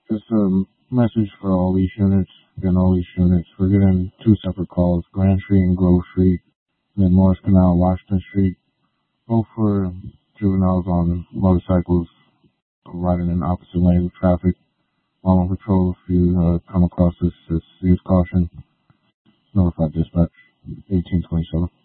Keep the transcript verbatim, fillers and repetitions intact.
Just a message for all these units. Again, all these units. We're getting two separate calls, Grand Street and Grove Street, and then Morris Canal, Washington Street. Both for juveniles on motorcycles riding in opposite lanes of traffic. While on patrol, if you uh, come across this, just use caution. Notify dispatch. eighteen twenty-seven.